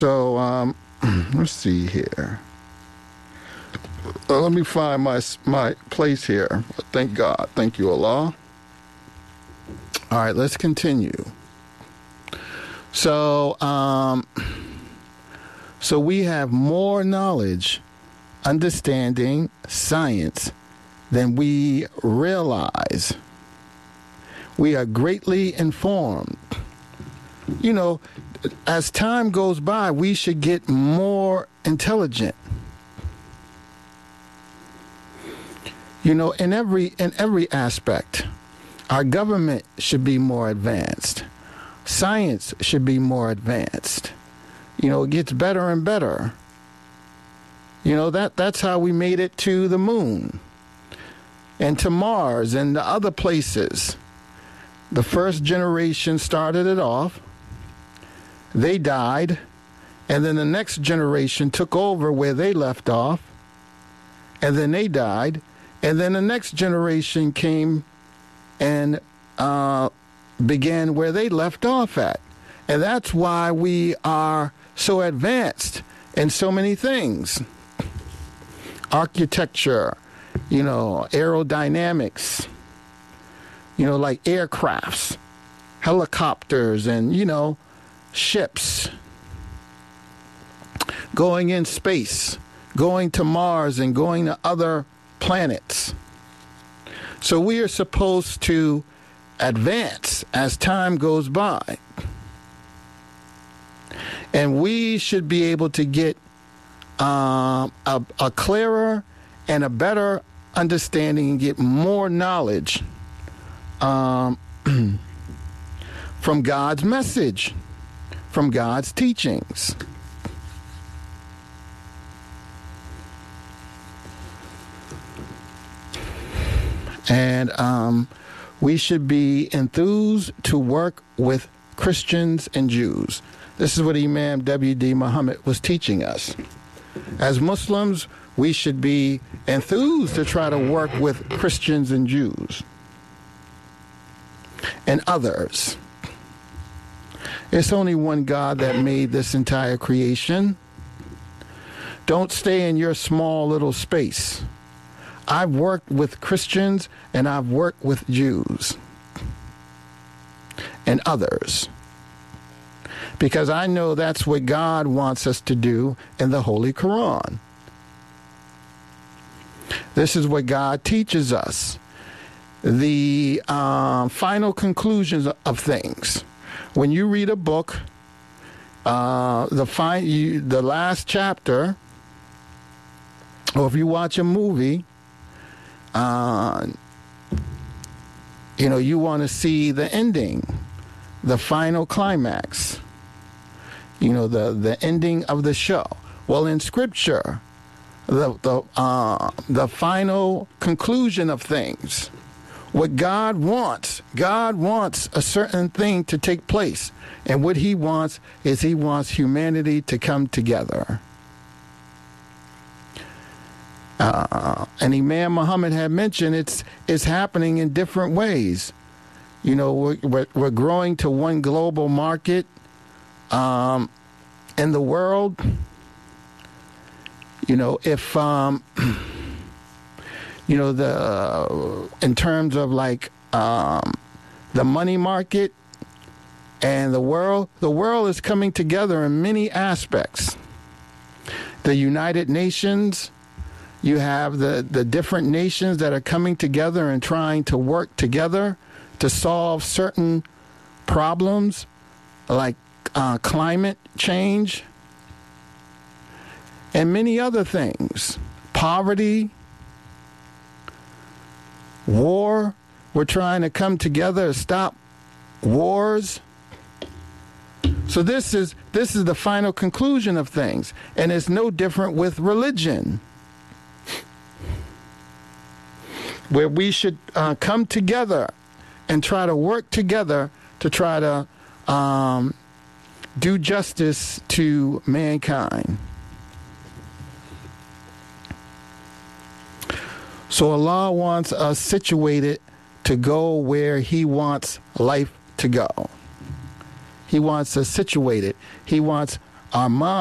So, let's see here. Let me find my place here. Thank God. Thank you, Allah. All right, let's continue. So, so we have more knowledge, understanding, science than we realize. We are greatly informed. You know, as time goes by, we should get more intelligent. You know, in every aspect, our government should be more advanced. Science should be more advanced. You know, it gets better and better. You know, that's how we made it to the moon and to Mars and the other places. The first generation started it off. They died, and then the next generation took over where they left off, and then they died, and then the next generation came and began where they left off at. And that's why we are so advanced in so many things. Architecture, you know, aerodynamics, you know, like aircrafts, helicopters, and, you know, ships, going in space, going to Mars and going to other planets. So we are supposed to advance as time goes by. And we should be able to get a clearer and a better understanding and get more knowledge from God's message, from God's teachings. And we should be enthused to work with Christians and Jews. This is what Imam W.D. Muhammad was teaching us. As Muslims, we should be enthused to try to work with Christians and Jews and others. It's only one God that made this entire creation. Don't stay in your small little space. I've worked with Christians and I've worked with Jews and others, because I know that's what God wants us to do in the Holy Quran. This is what God teaches us. The final conclusions of things. When you read a book, the last chapter, or if you watch a movie, you know, you want to see the ending, the final climax, you know, the ending of the show. Well, in Scripture, the final conclusion of things, what God wants a certain thing to take place. And what he wants is he wants humanity to come together. And Imam Muhammad had mentioned it's happening in different ways. You know, we're growing to one global market in the world. You know, if you know, in terms of like the money market and the world is coming together in many aspects. The United Nations, you have the different nations that are coming together and trying to work together to solve certain problems like climate change and many other things. Poverty, war. We're trying to come together to stop wars. So this is the final conclusion of things, and it's no different with religion, where we should come together and try to work together to try to do justice to mankind. So Allah wants us situated to go where he wants life to go. He wants us situated. He wants our mind